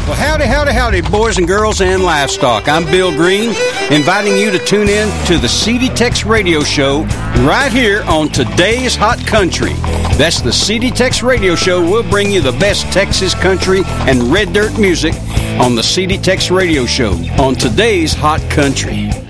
Well, howdy, howdy, howdy, boys and girls and livestock. I'm Bill Green, inviting you to tune in to the CD Tex Radio Show right here on Today's Hot Country. That's the CD Tex Radio Show. We'll bring you the best Texas country and red dirt music on the CD Tex Radio Show on Today's Hot Country.